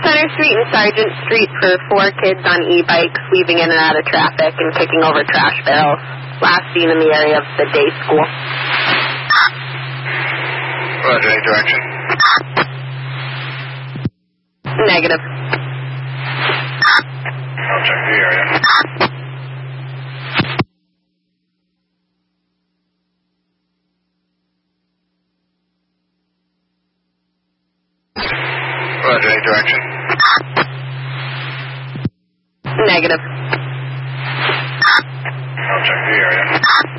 Center Street and Sargent Street for 4 kids on e-bikes weaving in and out of traffic and kicking over trash barrels. Last seen in the area of the day school. Roger, any direction? Negative. I'll check the area. Roger, any direction? Negative. I'll check the area.